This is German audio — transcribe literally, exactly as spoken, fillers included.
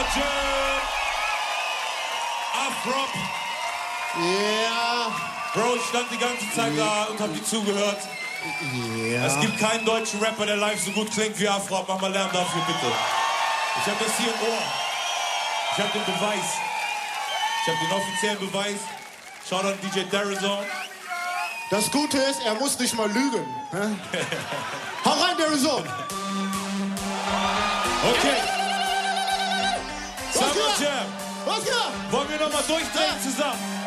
Jam. Afrop. Ja. Bro, ich stand die ganze Zeit da und hab dir zugehört. Ja. Es gibt keinen deutschen Rapper, der live so gut klingt wie Afrop. Mach mal Lärm dafür, bitte. Ich hab das hier im Ohr. Ich hab den Beweis. Ich hab den offiziellen Beweis. Schaut an D J Darazone. Das Gute ist, er muss nicht mal lügen. Hau rein, Darazone. Okay. Was Summer geht? Jam. Was geht? Wollen wir nochmal durchdrehen Ja. zusammen?